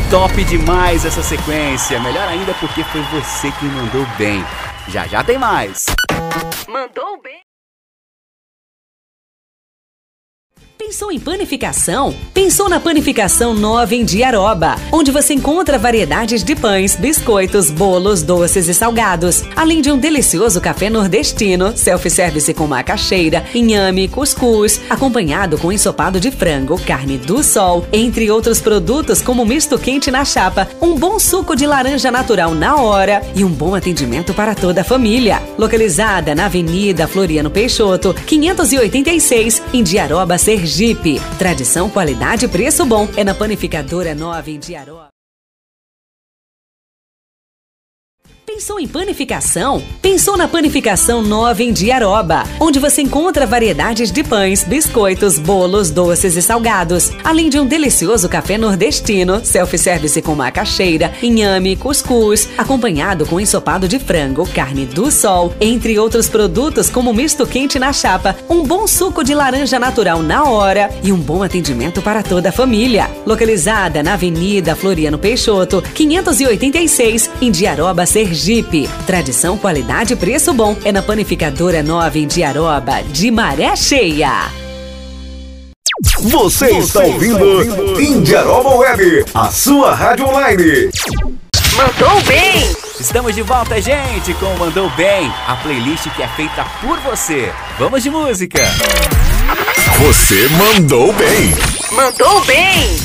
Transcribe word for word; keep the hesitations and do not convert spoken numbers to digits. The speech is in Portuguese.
Top demais essa sequência. Melhor ainda porque foi você quem mandou bem. Já já tem mais. Mandou bem. Pensou em panificação? Pensou na Panificação Nova em Diaroba, onde você encontra variedades de pães, biscoitos, bolos, doces e salgados, além de um delicioso café nordestino, self-service com macaxeira, inhame, cuscuz, acompanhado com ensopado de frango, carne do sol, entre outros produtos como misto quente na chapa, um bom suco de laranja natural na hora e um bom atendimento para toda a família. Localizada na Avenida Floriano Peixoto, quinhentos e oitenta e seis, em Diaroba, Sergipe. Tradição, qualidade e preço bom é na Panificadora Nova em Diaroba. Pensou em panificação? Pensou na Panificação Nova em Diaroba, onde você encontra variedades de pães, biscoitos, bolos, doces e salgados, além de um delicioso café nordestino, self-service com macaxeira, inhame, cuscuz, acompanhado com ensopado de frango, carne do sol, entre outros produtos como misto quente na chapa, um bom suco de laranja natural na hora e um bom atendimento para toda a família. Localizada na Avenida Floriano Peixoto, quinhentos e oitenta e seis, em Diaroba, Sergipe. Tradição, qualidade e preço bom é na Panificadora Nova em Diaroba, de Maré Cheia. Você, Você está ouvindo, ouvindo Indiaroba Web, a sua rádio online. Mandou bem! Estamos de volta, gente, com o Mandou Bem, a playlist que é feita por você. Vamos de música! Você mandou bem! Mandou bem!